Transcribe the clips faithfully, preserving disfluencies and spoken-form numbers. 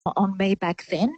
on me back then.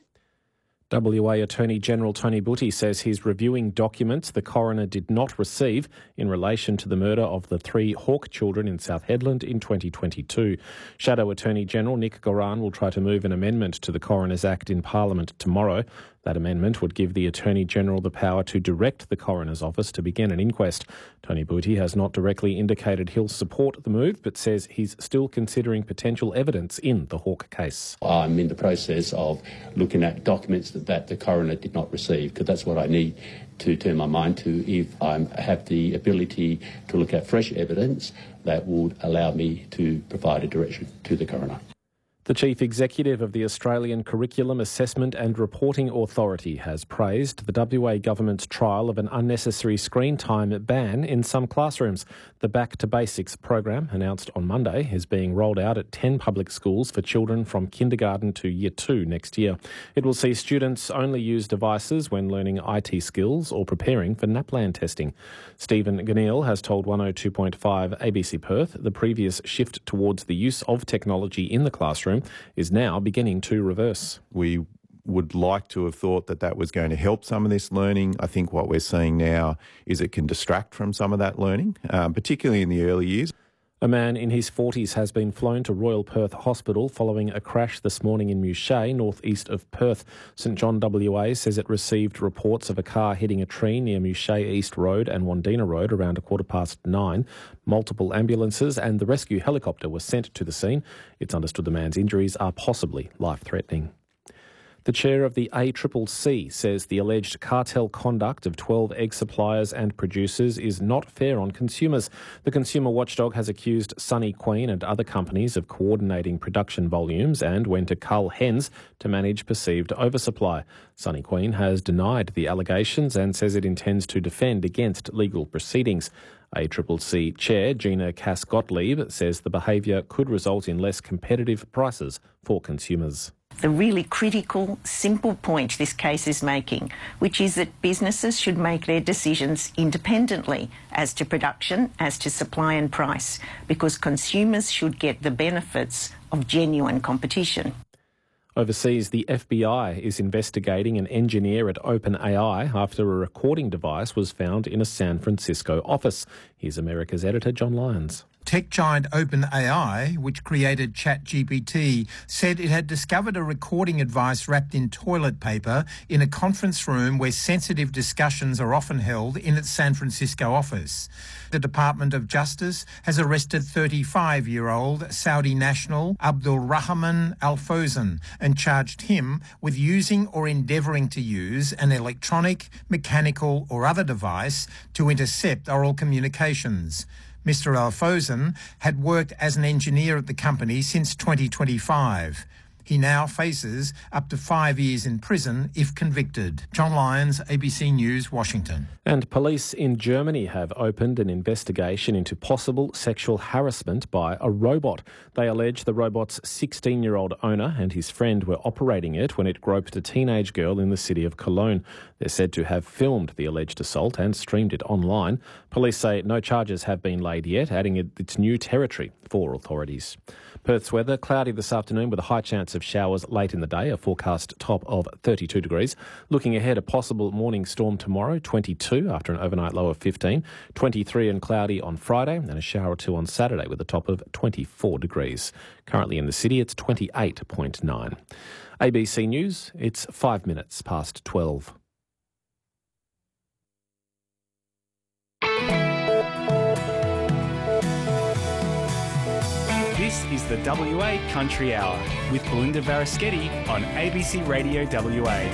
W A Attorney-General Tony Butty says he's reviewing documents the coroner did not receive in relation to the murder of the three Hawke children in South Hedland in twenty twenty-two. Shadow Attorney-General Nick Goran will try to move an amendment to the Coroner's Act in Parliament tomorrow. That amendment would give the Attorney-General the power to direct the Coroner's Office to begin an inquest. Tony Butty has not directly indicated he'll support the move, but says he's still considering potential evidence in the Hawke case. I'm in the process of looking at documents that, that the coroner did not receive, because that's what I need to turn my mind to if I have the ability to look at fresh evidence that would allow me to provide a direction to the coroner. The Chief Executive of the Australian Curriculum Assessment and Reporting Authority has praised the W A government's trial of an unnecessary screen time ban in some classrooms. The Back to Basics program, announced on Monday, is being rolled out at ten public schools for children from kindergarten to year two next year. It will see students only use devices when learning I T skills or preparing for NAPLAN testing. Stephen Ganneil has told one oh two point five A B C Perth the previous shift towards the use of technology in the classroom is now beginning to reverse. We would like to have thought that that was going to help some of this learning. I think what we're seeing now is it can distract from some of that learning, um, particularly in the early years. A man in his forties has been flown to Royal Perth Hospital following a crash this morning in Mouchet, northeast of Perth. St John W A says it received reports of a car hitting a tree near Mouchet East Road and Wandina Road around a quarter past nine. Multiple ambulances and the rescue helicopter were sent to the scene. It's understood the man's injuries are possibly life-threatening. The chair of the A C C C says the alleged cartel conduct of twelve egg suppliers and producers is not fair on consumers. The consumer watchdog has accused Sunny Queen and other companies of coordinating production volumes and went to cull hens to manage perceived oversupply. Sunny Queen has denied the allegations and says it intends to defend against legal proceedings. A C C C chair, Gina Cass-Gottlieb, says the behaviour could result in less competitive prices for consumers. The really critical, simple point this case is making, which is that businesses should make their decisions independently as to production, as to supply and price, because consumers should get the benefits of genuine competition. Overseas, the F B I is investigating an engineer at OpenAI after a recording device was found in a San Francisco office. Here's America's editor, John Lyons. Tech giant OpenAI, which created ChatGPT, said it had discovered a recording device wrapped in toilet paper in a conference room where sensitive discussions are often held in its San Francisco office. The Department of Justice has arrested thirty-five-year-old Saudi national Abdul Rahman Al Fawzan and charged him with using or endeavouring to use an electronic, mechanical or other device to intercept oral communications. Mister Al Fawzan had worked as an engineer at the company since twenty twenty-five. He now faces up to five years in prison if convicted. John Lyons, A B C News, Washington. And police in Germany have opened an investigation into possible sexual harassment by a robot. They allege the robot's sixteen-year-old owner and his friend were operating it when it groped a teenage girl in the city of Cologne. They're said to have filmed the alleged assault and streamed it online. Police say no charges have been laid yet, adding it it's new territory for authorities. Perth's weather, cloudy this afternoon with a high chance of showers late in the day, a forecast top of thirty-two degrees. Looking ahead, a possible morning storm tomorrow, twenty-two after an overnight low of fifteen, twenty-three and cloudy on Friday, and a shower or two on Saturday with a top of twenty-four degrees. Currently in the city, it's twenty-eight point nine. A B C News, it's five minutes past twelve. This is the W A Country Hour with Belinda Varaschetti on A B C Radio W A.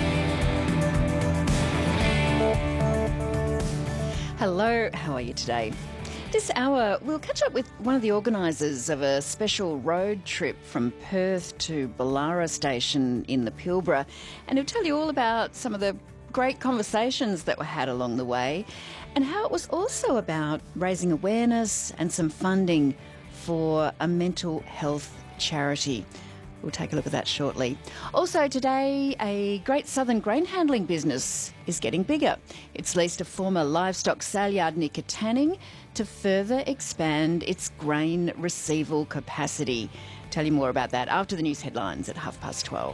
Hello, how are you today? This hour, we'll catch up with one of the organisers of a special road trip from Perth to Ballara Station in the Pilbara, and he'll tell you all about some of the great conversations that were had along the way and how it was also about raising awareness and some funding for a mental health charity. We'll take a look at that shortly. Also today, a Great Southern grain handling business is getting bigger. It's leased a former livestock sale yard near Katanning to further expand its grain receival capacity. tell you more about that after the news headlines at half past twelve.